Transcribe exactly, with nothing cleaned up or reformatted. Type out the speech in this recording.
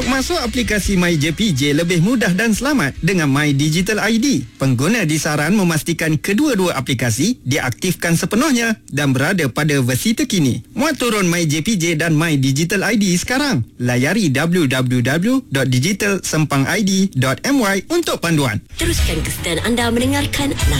Untuk masuk aplikasi MyJPJ lebih mudah dan selamat dengan My Digital I D. Pengguna disaran memastikan kedua-dua aplikasi diaktifkan sepenuhnya dan berada pada versi terkini. Muat turun MyJPJ dan My Digital I D sekarang. Layari w w w dot digital sempang i d dot m y untuk panduan. Teruskan kesedaran anda mendengarkan